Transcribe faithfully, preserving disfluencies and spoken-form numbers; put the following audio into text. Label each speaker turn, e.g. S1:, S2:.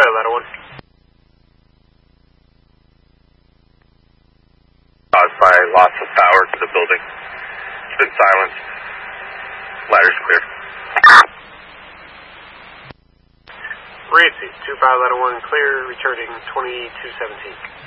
S1: pilot, ladder one.
S2: Caused by lots of power to the building. It's been silenced. Ladder's clear.
S1: Rancy, two pilot, ladder one, clear, returning twenty-two seventeen.